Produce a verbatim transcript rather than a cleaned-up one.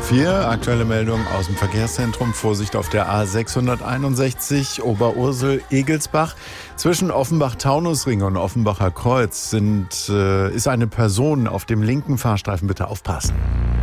vier, aktuelle Meldung aus dem Verkehrszentrum. Vorsicht auf der A sechshunderteinundsechzig Oberursel-Egelsbach. Zwischen Offenbach-Taunusring und Offenbacher Kreuz sind, äh, ist eine Person auf dem linken Fahrstreifen. Bitte aufpassen.